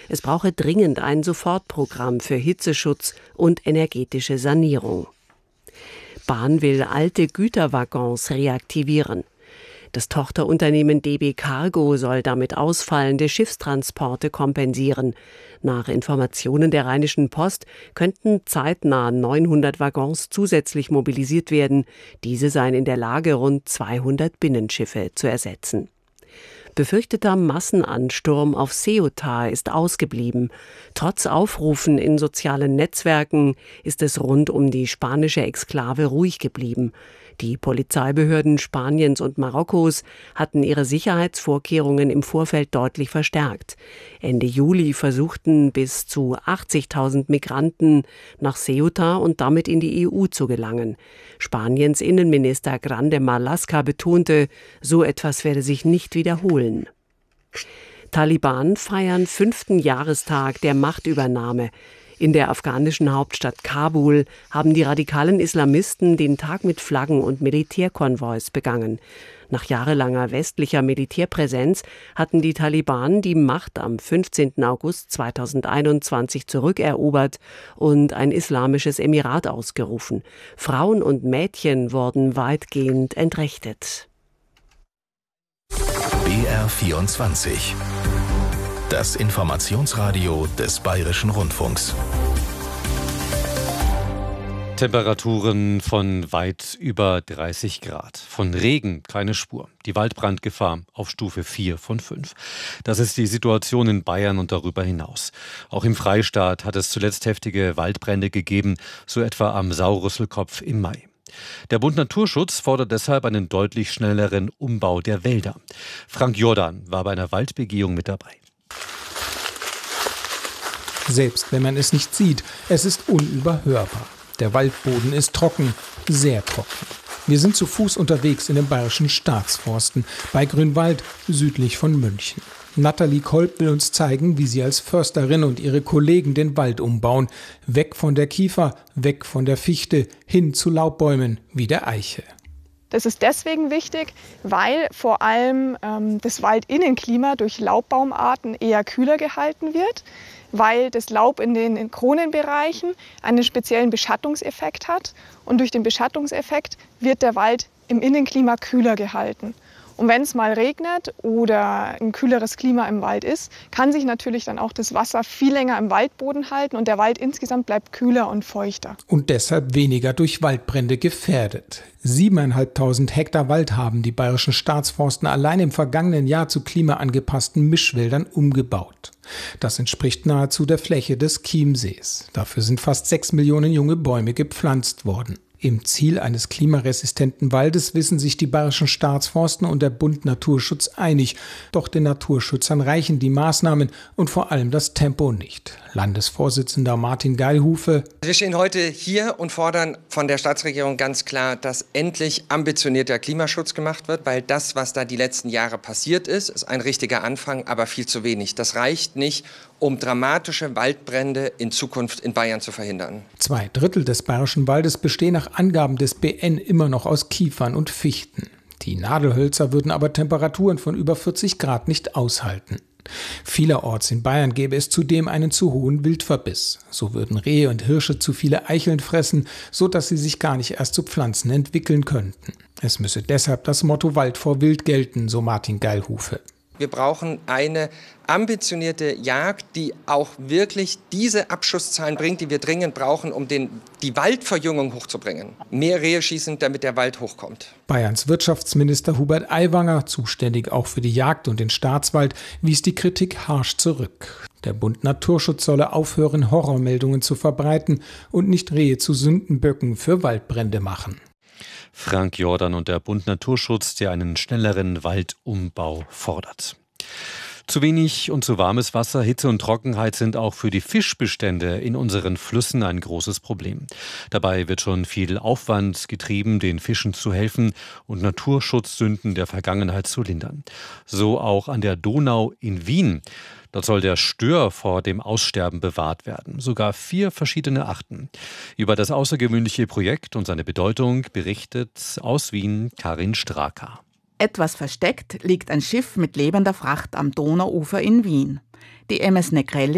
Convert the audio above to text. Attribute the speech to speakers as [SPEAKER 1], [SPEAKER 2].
[SPEAKER 1] Es brauche dringend ein Sofortprogramm für Hitzeschutz und energetische Sanierung. Bahn will alte Güterwaggons reaktivieren. Das Tochterunternehmen DB Cargo soll damit ausfallende Schiffstransporte kompensieren. Nach Informationen der Rheinischen Post könnten zeitnah 900 Waggons zusätzlich mobilisiert werden. Diese seien in der Lage, rund 200 Binnenschiffe zu ersetzen. Befürchteter Massenansturm auf Ceuta ist ausgeblieben. Trotz Aufrufen in sozialen Netzwerken ist es rund um die spanische Exklave ruhig geblieben. Die Polizeibehörden Spaniens und Marokkos hatten ihre Sicherheitsvorkehrungen im Vorfeld deutlich verstärkt. Ende Juli versuchten bis zu 80.000 Migranten nach Ceuta und damit in die EU zu gelangen. Spaniens Innenminister Grande Marlaska betonte, so etwas werde sich nicht wiederholen. Taliban feiern 5. Jahrestag der Machtübernahme. In der afghanischen Hauptstadt Kabul haben die radikalen Islamisten den Tag mit Flaggen und Militärkonvois begangen. Nach jahrelanger westlicher Militärpräsenz hatten die Taliban die Macht am 15. August 2021 zurückerobert und ein islamisches Emirat ausgerufen. Frauen und Mädchen wurden weitgehend entrechtet.
[SPEAKER 2] BR24. Das Informationsradio des Bayerischen Rundfunks.
[SPEAKER 3] Temperaturen von weit über 30 Grad. Von Regen keine Spur. Die Waldbrandgefahr auf Stufe 4 von 5. Das ist die Situation in Bayern und darüber hinaus. Auch im Freistaat hat es zuletzt heftige Waldbrände gegeben, so etwa am Sauerrüsselkopf im Mai. Der Bund Naturschutz fordert deshalb einen deutlich schnelleren Umbau der Wälder. Frank Jordan war bei einer Waldbegehung mit dabei.
[SPEAKER 4] Selbst wenn man es nicht sieht, es ist unüberhörbar. Der Waldboden ist trocken, sehr trocken. Wir sind zu Fuß unterwegs in den bayerischen Staatsforsten bei Grünwald südlich von München. Nathalie Kolb will uns zeigen, wie sie als Försterin und ihre Kollegen den Wald umbauen. Weg von der Kiefer, weg von der Fichte, hin zu Laubbäumen wie der Eiche.
[SPEAKER 5] Das ist deswegen wichtig, weil vor allem das Waldinnenklima durch Laubbaumarten eher kühler gehalten wird, weil das Laub in den Kronenbereichen einen speziellen Beschattungseffekt hat und durch den Beschattungseffekt wird der Wald im Innenklima kühler gehalten. Und wenn es mal regnet oder ein kühleres Klima im Wald ist, kann sich natürlich dann auch das Wasser viel länger im Waldboden halten und der Wald insgesamt bleibt kühler und feuchter.
[SPEAKER 4] Und deshalb weniger durch Waldbrände gefährdet. 7.500 Hektar Wald haben die bayerischen Staatsforsten allein im vergangenen Jahr zu klimaangepassten Mischwäldern umgebaut. Das entspricht nahezu der Fläche des Chiemsees. Dafür sind fast 6 Millionen junge Bäume gepflanzt worden. Im Ziel eines klimaresistenten Waldes wissen sich die bayerischen Staatsforsten und der Bund Naturschutz einig. Doch den Naturschützern reichen die Maßnahmen und vor allem das Tempo nicht. Landesvorsitzender Martin Geilhufe:
[SPEAKER 6] Wir stehen heute hier und fordern von der Staatsregierung ganz klar, dass endlich ambitionierter Klimaschutz gemacht wird, weil das, was da die letzten Jahre passiert ist ein richtiger Anfang, aber viel zu wenig. Das reicht nicht, um dramatische Waldbrände in Zukunft in Bayern zu verhindern. 2/3 des bayerischen Waldes bestehen nach Angaben des BN immer noch aus Kiefern und Fichten. Die Nadelhölzer würden aber Temperaturen von über 40 Grad nicht aushalten. Vielerorts in Bayern gäbe es zudem einen zu hohen Wildverbiss. So würden Rehe und Hirsche zu viele Eicheln fressen, sodass sie sich gar nicht erst zu Pflanzen entwickeln könnten. Es müsse deshalb das Motto Wald vor Wild gelten, so Martin Geilhufe. Wir brauchen eine ambitionierte Jagd, die auch wirklich diese Abschusszahlen bringt, die wir dringend brauchen, um die Waldverjüngung hochzubringen. Mehr Rehe schießen, damit der Wald hochkommt.
[SPEAKER 4] Bayerns Wirtschaftsminister Hubert Aiwanger, zuständig auch für die Jagd und den Staatswald, wies die Kritik harsch zurück. Der Bund Naturschutz solle aufhören, Horrormeldungen zu verbreiten und nicht Rehe zu Sündenböcken für Waldbrände machen.
[SPEAKER 3] Frank Jordan und der Bund Naturschutz, der einen schnelleren Waldumbau fordert. Zu wenig und zu warmes Wasser, Hitze und Trockenheit sind auch für die Fischbestände in unseren Flüssen ein großes Problem. Dabei wird schon viel Aufwand getrieben, den Fischen zu helfen und Naturschutzsünden der Vergangenheit zu lindern. So auch an der Donau in Wien. Dort soll der Stör vor dem Aussterben bewahrt werden. Sogar 4 verschiedene Arten. Über das außergewöhnliche Projekt und seine Bedeutung berichtet aus Wien Karin Straka.
[SPEAKER 7] Etwas versteckt liegt ein Schiff mit lebender Fracht am Donauufer in Wien. Die MS Negrelli